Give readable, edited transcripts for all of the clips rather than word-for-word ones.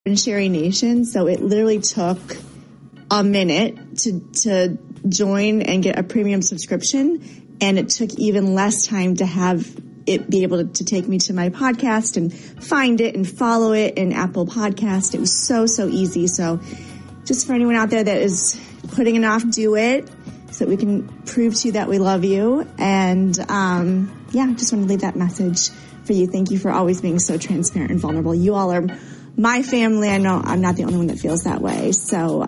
and Sherry Nation. So it literally took a minute to join and get a premium subscription. And it took even less time to have it be able to take me to my podcast and find it and follow it in Apple Podcast. It was so easy. So just for anyone out there that is putting it off, do it so that we can prove to you that we love you. And just want to leave that message for you. Thank you for always being so transparent and vulnerable. You all are my family. I know I'm not the only one that feels that way. So,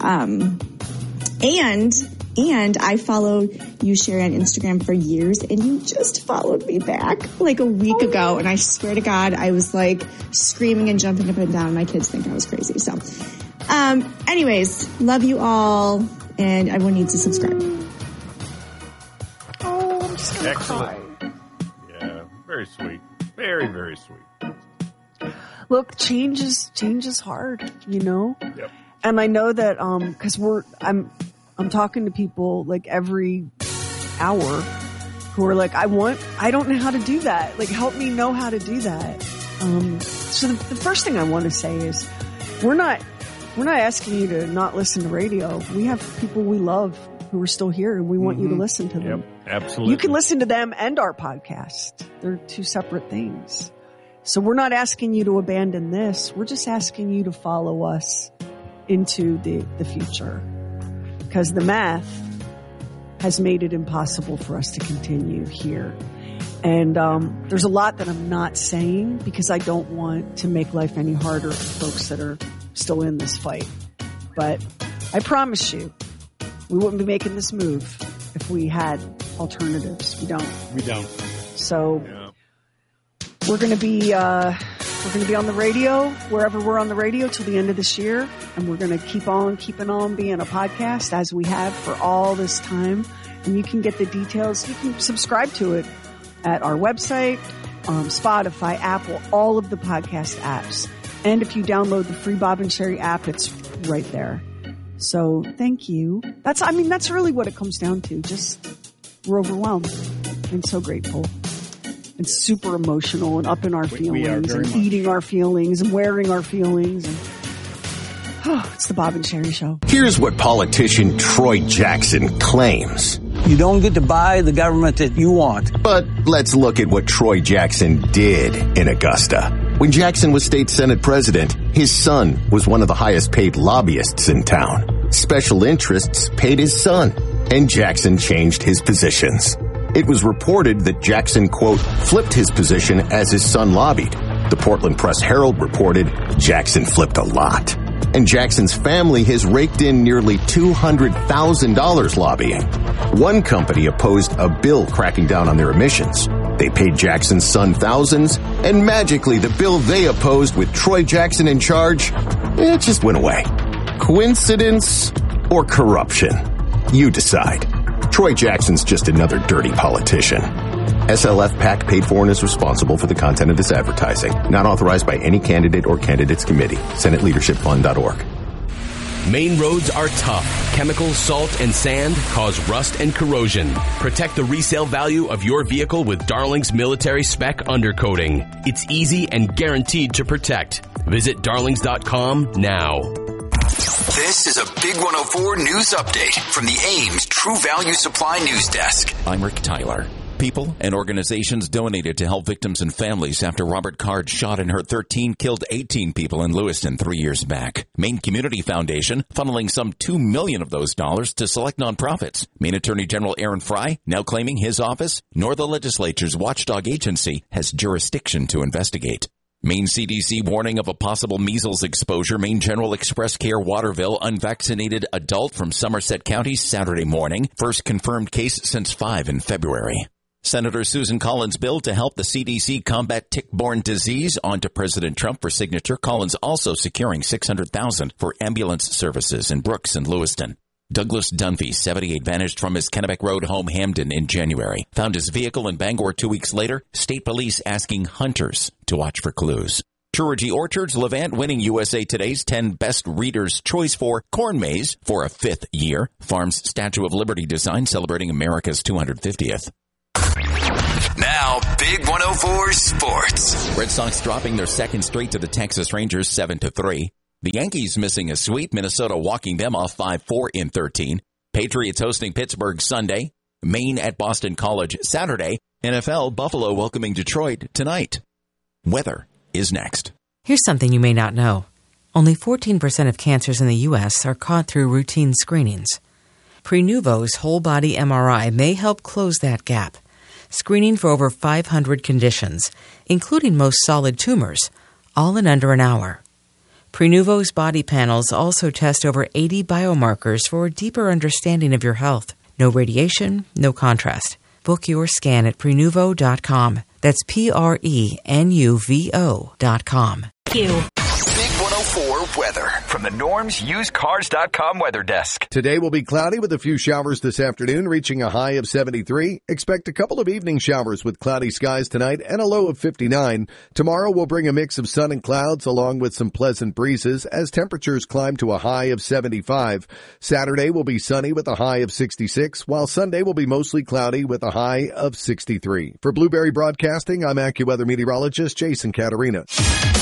and I followed you, Sherry, on Instagram for years, and you just followed me back like a week ago. And I swear to God, I was like screaming and jumping up and down. My kids think I was crazy. So, anyways, love you all, and everyone needs to subscribe. Oh, I'm just gonna cry. Yeah, very sweet. Very, very sweet. Look, change is hard, you know? Yep. And I know that, cause I'm talking to people like every hour who are like, I don't know how to do that. Like, help me know how to do that. So the first thing I want to say is we're not asking you to not listen to radio. We have people we love who are still here, and we want you to listen to them. Yep, absolutely. You can listen to them and our podcast. They're two separate things. So we're not asking you to abandon this. We're just asking you to follow us into the future, because the math has made it impossible for us to continue here. And there's a lot that I'm not saying because I don't want to make life any harder for folks that are still in this fight. But I promise you, we wouldn't be making this move if we had alternatives. We don't. So we're going to be on the radio, wherever we're on the radio, till the end of this year. And we're going to keep on keeping on being a podcast as we have for all this time. And you can get the details. You can subscribe to it at our website, Spotify, Apple, all of the podcast apps. And if you download the free Bob and Sherry app, it's right there. So thank you. That's really what it comes down to. Just we're overwhelmed and so grateful and super emotional and up in our feelings and eating our feelings and wearing our feelings. And it's the Bob and Sherry Show. Here's what politician Troy Jackson claims. You don't get to buy the government that you want. But let's look at what Troy Jackson did in Augusta. When Jackson was state Senate president, his son was one of the highest paid lobbyists in town. Special interests paid his son, and Jackson changed his positions. It was reported that Jackson, quote, flipped his position as his son lobbied. The Portland Press-Herald reported Jackson flipped a lot. And Jackson's family has raked in nearly $200,000 lobbying. One company opposed a bill cracking down on their emissions. They paid Jackson's son thousands, and magically the bill they opposed with Troy Jackson in charge, it just went away. Coincidence or corruption? You decide. Troy Jackson's just another dirty politician. SLF PAC paid for and is responsible for the content of this advertising. Not authorized by any candidate or candidates committee. SenateLeadershipFund.org. Main roads are tough. Chemicals, salt, and sand cause rust and corrosion. Protect the resale value of your vehicle with Darling's Military Spec Undercoating. It's easy and guaranteed to protect. Visit darlings.com now. This is a Big 104 news update from the Ames True Value Supply News Desk. I'm Rick Tyler. People and organizations donated to help victims and families after Robert Card shot and hurt 13, killed 18 people in Lewiston 3 years back. Maine Community Foundation funneling some $2 million of those dollars to select nonprofits. Maine Attorney General Aaron Fry now claiming his office nor the legislature's watchdog agency has jurisdiction to investigate. Maine CDC warning of a possible measles exposure. Maine General Express Care Waterville unvaccinated adult from Somerset County Saturday morning. First confirmed case since 5 in February. Senator Susan Collins' bill to help the CDC combat tick-borne disease onto President Trump for signature. Collins also securing $600,000 for ambulance services in Brooks and Lewiston. Douglas Dunphy, 78, vanished from his Kennebec Road home, Hamden, in January. Found his vehicle in Bangor 2 weeks later. State police asking hunters to watch for clues. Truergy Orchards Levant winning USA Today's 10 Best Readers' Choice for Corn Maze for a 5th year. Farm's Statue of Liberty design celebrating America's 250th. Now, Big 104 Sports. Red Sox dropping their second straight to the Texas Rangers 7-3. The Yankees missing a sweep, Minnesota walking them off 5-4 in 13. Patriots hosting Pittsburgh Sunday. Maine at Boston College Saturday. NFL, Buffalo welcoming Detroit tonight. Weather is next. Here's something you may not know. Only 14% of cancers in the U.S. are caught through routine screenings. Prenuvo's whole-body MRI may help close that gap, screening for over 500 conditions, including most solid tumors, all in under an hour. Prenuvo's body panels also test over 80 biomarkers for a deeper understanding of your health. No radiation, no contrast. Book your scan at Prenuvo.com. That's Prenuvo.com. Big 104 weather from the Norm's UsedCars.com weather desk. Today will be cloudy with a few showers this afternoon, reaching a high of 73. Expect a couple of evening showers with cloudy skies tonight and a low of 59. Tomorrow will bring a mix of sun and clouds along with some pleasant breezes as temperatures climb to a high of 75. Saturday will be sunny with a high of 66, while Sunday will be mostly cloudy with a high of 63. For Blueberry Broadcasting, I'm AccuWeather meteorologist Jason Caterina.